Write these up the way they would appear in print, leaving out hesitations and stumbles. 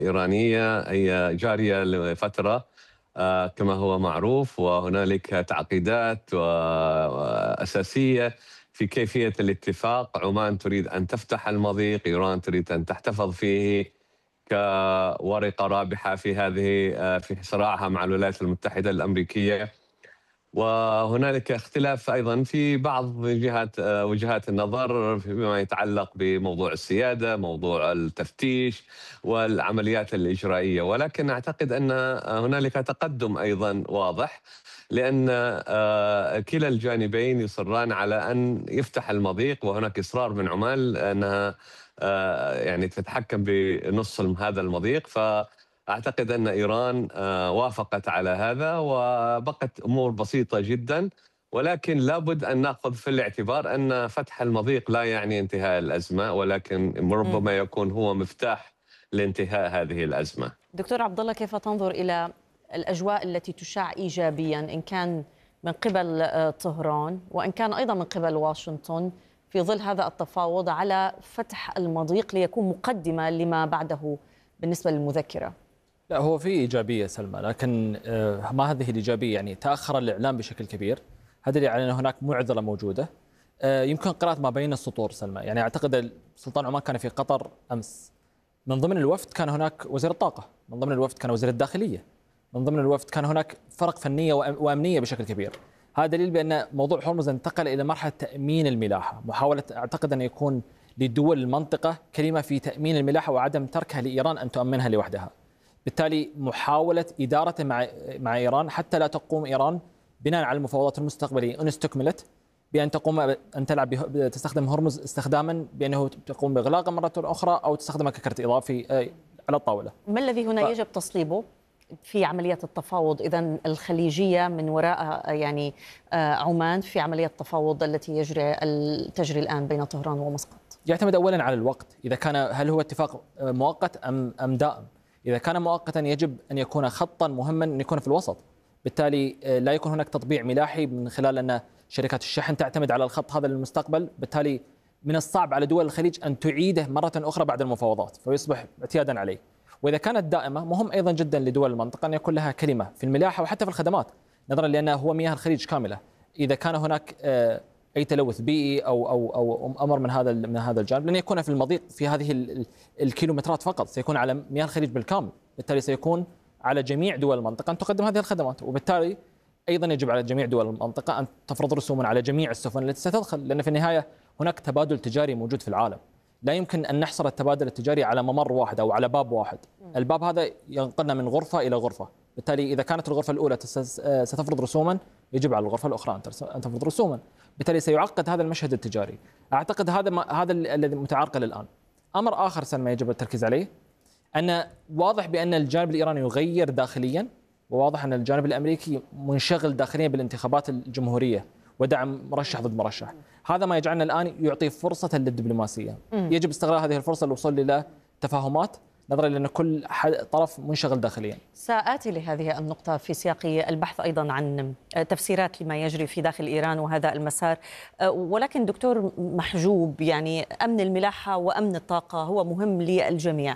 إيرانية هي جارية لفترة كما هو معروف، وهنالك تعقيدات أساسية في كيفية الاتفاق. عمان تريد أن تفتح المضيق، إيران تريد أن تحتفظ فيه كورقة رابحة في هذه في صراعها مع الولايات المتحدة الأمريكية. وهنالك اختلاف أيضا في بعض وجهات النظر فيما يتعلق بموضوع السيادة، موضوع التفتيش والعمليات الإجرائية، ولكن أعتقد أن هنالك تقدم أيضا واضح، لأن كلا الجانبين يصران على أن يفتح المضيق، وهناك إصرار من عمان أنها يعني تتحكم بنص هذا المضيق. أعتقد أن إيران وافقت على هذا، وبقت أمور بسيطة جدا، ولكن لابد أن نأخذ في الاعتبار أن فتح المضيق لا يعني انتهاء الأزمة، ولكن مم. ربما يكون هو مفتاح لانتهاء هذه الأزمة. دكتور عبد الله، كيف تنظر إلى الأجواء التي تشاع إيجابيا إن كان من قبل طهران وإن كان أيضا من قبل واشنطن في ظل هذا التفاوض على فتح المضيق ليكون مقدمة لما بعده بالنسبة للمذكرة؟ لا، هو في إيجابية سلمى، لكن ما هذه الإيجابية يعني تأخر الإعلام بشكل كبير. هذا اللي يعني أن هناك معضلة موجودة. يمكن قراءة ما بين السطور سلمى. يعني أعتقد سلطان عمان كان في قطر أمس، من ضمن الوفد كان هناك وزير الطاقة، من ضمن الوفد كان وزير الداخلية، من ضمن الوفد كان هناك فرق فنية وأمنية بشكل كبير. هذا دليل بأن موضوع هرمز انتقل إلى مرحلة تأمين الملاحة، محاولة أعتقد أن يكون لدول المنطقة كلمة في تأمين الملاحة وعدم تركها لإيران أن تؤمنها لوحدها. بالتالي محاولة إدارته مع إيران حتى لا تقوم إيران بناء على المفاوضات المستقبلية إن استكملت بأن تقوم أن تستخدم هرمز استخداما بأنه تقوم بإغلاقه مرة أخرى أو تستخدمه ككرت إضافي على الطاولة. ما الذي هنا يجب تصليبه في عملية التفاوض إذن الخليجية من وراء يعني عمان في عملية التفاوض التي تجري الآن بين طهران ومسقط؟ يعتمد أولا على الوقت، إذا كان هل هو اتفاق مؤقت أم دائم. إذا كان مؤقتا يجب أن يكون خطا مهما أن يكون في الوسط، بالتالي لا يكون هناك تطبيع ملاحي من خلال أن شركات الشحن تعتمد على الخط هذا للمستقبل. بالتالي من الصعب على دول الخليج أن تعيده مرة أخرى بعد المفاوضات فيصبح اعتيادا عليه. وإذا كانت دائمة مهم أيضا جدا لدول المنطقة أن يكون لها كلمة في الملاحة وحتى في الخدمات، نظرا لأنه هو مياه الخليج كاملة. إذا كان هناك أي تلوث بيئي أو أمر من هذا الجانب لن يكون في المضيق في هذه الكيلومترات فقط، سيكون على مياه الخليج بالكامل. بالتالي سيكون على جميع دول المنطقة أن تقدم هذه الخدمات، وبالتالي أيضا يجب على جميع دول المنطقة أن تفرض رسوما على جميع السفن التي ستدخل، لأن في النهاية هناك تبادل تجاري موجود في العالم. لا يمكن أن نحصر التبادل التجاري على ممر واحد أو على باب واحد. الباب هذا ينقلنا من غرفة إلى غرفة. بالتالي إذا كانت الغرفة الأولى ستفرض رسوما، يجب على الغرفة الأخرى أن تفرض رسوما. بالتالي سيعقد هذا المشهد التجاري. أعتقد هذا الذي متعرقل الآن. أمر آخر سلمى يجب التركيز عليه، أن واضح بأن الجانب الإيراني يغير داخليا، وواضح أن الجانب الأمريكي منشغل داخليا بالانتخابات الجمهورية ودعم مرشح ضد مرشح. هذا ما يجعلنا الآن يعطي فرصة للدبلوماسية. يجب استغلال هذه الفرصة للوصول إلى تفاهمات، نظرا لأن كل طرف منشغل داخليا. سآتي لهذه النقطة في سياق البحث أيضا عن تفسيرات لما يجري في داخل إيران وهذا المسار. ولكن دكتور محجوب، يعني أمن الملاحة وأمن الطاقة هو مهم للجميع.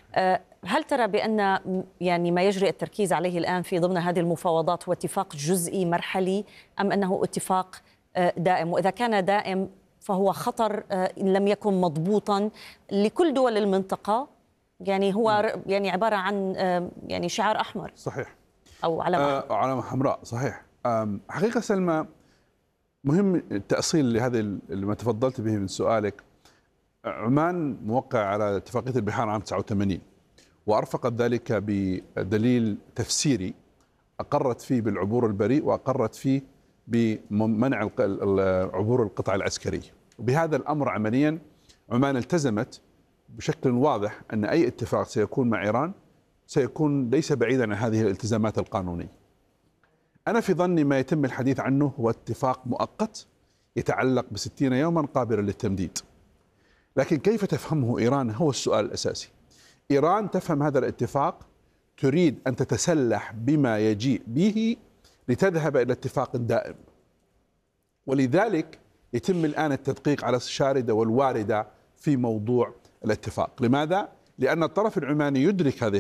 هل ترى بأن يعني ما يجري التركيز عليه الآن في ضمن هذه المفاوضات هو اتفاق جزئي مرحلي أم أنه اتفاق دائم؟ وإذا كان دائم فهو خطر إن لم يكن مضبوطا لكل دول المنطقة، يعني هو يعني عبارة عن يعني شعار أحمر. صحيح. أو علامة علامة حمراء. صحيح. حقيقة سلمى، مهم التأصيل لهذا اللي ما تفضلت به من سؤالك. عمان موقع على اتفاقية البحار عام 89، وأرفقت ذلك بدليل تفسيري أقرت فيه بالعبور البريء، وأقرت فيه بمنع عبور القطع العسكري. وبهذا الأمر عمليا عمان التزمت بشكل واضح أن أي اتفاق سيكون مع إيران سيكون ليس بعيدا عن هذه الالتزامات القانونية. أنا في ظني ما يتم الحديث عنه هو اتفاق مؤقت يتعلق ب60 يوما قابلا للتمديد. لكن كيف تفهمه إيران هو السؤال الأساسي. إيران تفهم هذا الاتفاق تريد أن تتسلح بما يجيء به لتذهب إلى اتفاق دائم، ولذلك يتم الآن التدقيق على الشاردة والواردة في موضوع الاتفاق. لماذا؟ لأن الطرف العماني يدرك هذه